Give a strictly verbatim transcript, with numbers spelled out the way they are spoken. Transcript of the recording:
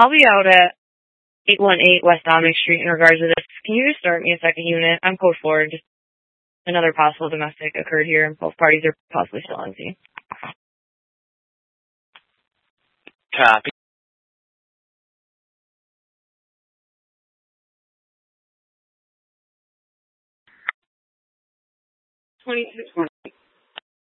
I'll be out at eight one eight West Dominic Street in regards to this. Can you just start me a second unit? I'm code four. Just another possible domestic occurred here, and both parties are possibly still on scene. Copy. twenty-two